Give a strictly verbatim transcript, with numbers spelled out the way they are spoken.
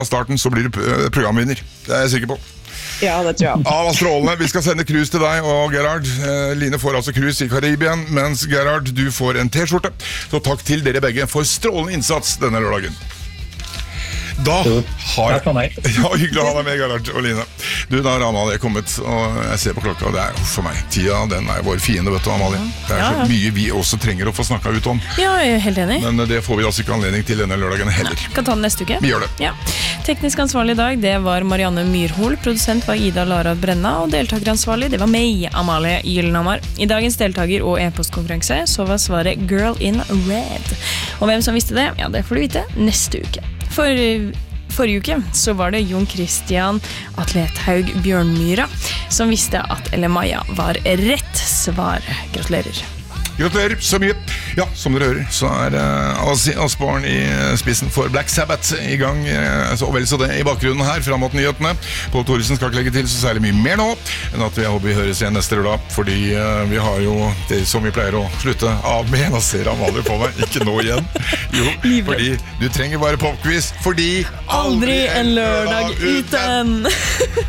starten, så blir du programvinner. Det er jeg sikker på. Ja, det tror jeg. Ja, hva strålende. Vi skal sende cruise til deg og Gerhard. Line får altså cruise i Karibien, mens Gerhard, du får en t-skjorte. Så takk til dere begge for strålende innsats denne lørdagen. Da har... Ja, hyggelig å ha deg med, Gerhard og Line. Du, da har Amalie kommet, og jeg ser på klokka, og det er for meg. Tida, den er vår fiende, vet du, Amalie. Det er så mye vi også trenger å få snakket ut om. Ja, jeg er helt enig. Men det får vi altså ikke anledning til denne lørdagen heller. Nei, kan ta den neste uke. Vi gjør det. Ja. Teknisk ansvarlig i dag, det var Marianne Myrhol. Produsent var Ida Lara Brenna, og deltakeransvarlig, det var meg, Amalie Gyllenhammar. I dagens deltaker og e-postkonferanse så var svaret Girl in Red. Og hvem som visste det, ja, det får du vite neste uke. For forrige uke så var det Jon Christian Atlethaug Bjørnmyra som visste at Elle Maja var rett svar. Gratulerer. Gratulerer så mye. Ja, som dere hører, så er uh, Ozzy Osbourne i spissen for Black Sabbath i gang, uh, så vel så det i bakgrunnen her, frem mot nyhetene. Pål Thoresen skal ikke legge til så særlig mye mer nå, enn at vi håper vi høres igjen neste lørdag, fordi uh, vi har jo det som vi pleier å slutte av med. Nå ser Amalie på meg, ikke nå igjen. Jo, fordi du trenger bare popquiz, fordi aldri en lørdag uten.